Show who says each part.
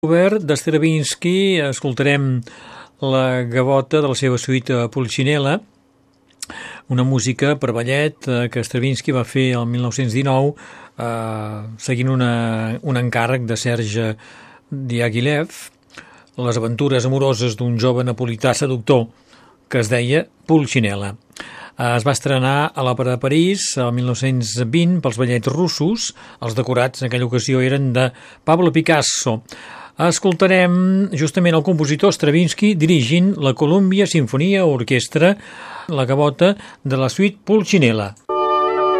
Speaker 1: Obert de Stravinsky escoltarem la gavota de la seva suite Pulcinella, una música per ballet que Stravinsky va fer el 1919 seguint un encàrrec de Serge Diaghilev, les aventures amoroses d'un jove napolità seductor que es deia Pulcinella. Es va estrenar a l'Òpera de París el 1920 pels ballets russos. Els decorats en aquella ocasió eren de Pablo Picasso. Escoltarem justament el compositor Stravinsky dirigint la Columbia Sinfonia Orquestra, la gavota de la suite Pulcinella.